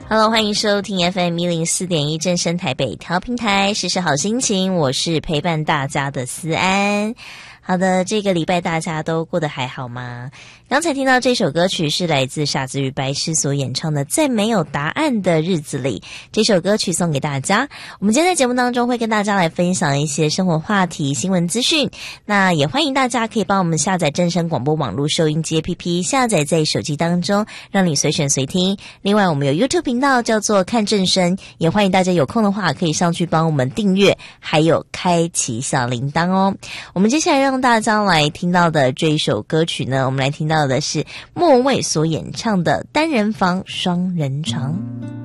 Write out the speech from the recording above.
Hello， 欢迎收听 FM 104.1正声台北调频台，时时好心情，我是陪伴大家的思安。好的，这个礼拜大家都过得还好吗？刚才听到这首歌曲是来自傻子与白痴所演唱的《在没有答案的日子里》，这首歌曲送给大家。我们今天在节目当中会跟大家来分享一些生活话题、新闻资讯，那也欢迎大家可以帮我们下载正声广播网络收音机 APP， 下载在手机当中，让你随选随听。另外我们有 YouTube 频道叫做看正声，也欢迎大家有空的话可以上去帮我们订阅，还有开启小铃铛哦。我们接下来让大家来听到的这一首歌曲呢，我们来听到的是莫蔚所演唱的《单人房双人床》。